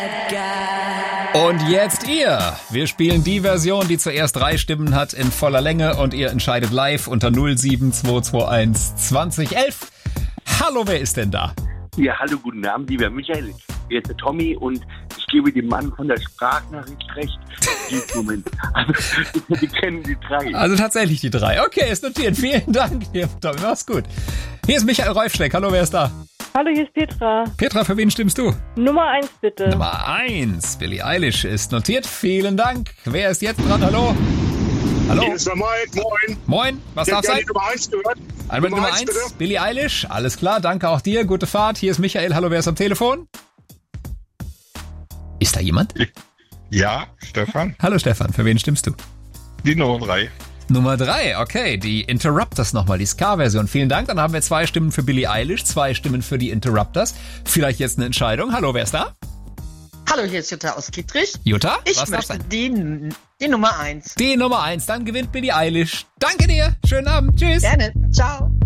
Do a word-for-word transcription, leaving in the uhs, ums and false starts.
Und jetzt ihr. Wir spielen die Version, die zuerst drei Stimmen hat in voller Länge und ihr entscheidet live unter null sieben zwei zwei eins zwanzig elf. Hallo, wer ist denn da? Ja, hallo, guten Abend, lieber Michael. Hier ist der Tommy und ich gebe dem Mann von der Sprachnachricht recht. Moment. Also, die kennen die drei. Also tatsächlich die drei. Okay, ist notiert. Vielen Dank. Ja, Tommy, mach's gut. Hier ist Michael Reufschleck. Hallo, wer ist da? Hallo, hier ist Petra. Petra, für wen stimmst du? Nummer eins, bitte. Nummer eins. Billie Eilish ist notiert. Vielen Dank. Wer ist jetzt dran? Hallo? Hallo? Hier ist der Mike. Moin. Moin. Was Ich darf hätte sein? gerne die Nummer eins gehört. Einmal Nummer Nummer eins, eins. bitte. Billie Eilish. Alles klar. Danke auch dir. Gute Fahrt. Hier ist Michael. Hallo, wer ist am Telefon? Ist da jemand? Ja, Stefan. Hallo Stefan. Für wen stimmst du? Die Nummer drei. Nummer drei, okay, die Interrupters nochmal, die Ska-Version. Vielen Dank, dann haben wir zwei Stimmen für Billie Eilish, zwei Stimmen für die Interrupters. Vielleicht jetzt eine Entscheidung. Hallo, wer ist da? Hallo, hier ist Jutta aus Kittrich. Jutta, Ich was darf möchte sein? die, die Nummer eins. Die Nummer eins, dann gewinnt Billie Eilish. Danke dir, schönen Abend, tschüss. Gerne. Ciao.